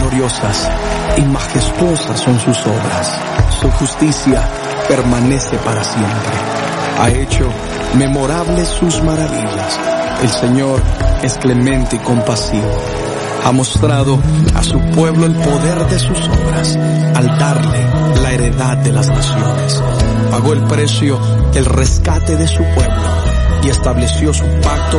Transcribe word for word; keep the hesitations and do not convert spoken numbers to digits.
gloriosas y majestuosas son sus obras. Su justicia permanece para siempre. Ha hecho memorables sus maravillas. El Señor es clemente y compasivo. Ha mostrado a su pueblo el poder de sus obras al darle la heredad de las naciones. Pagó el precio del rescate de su pueblo y estableció su pacto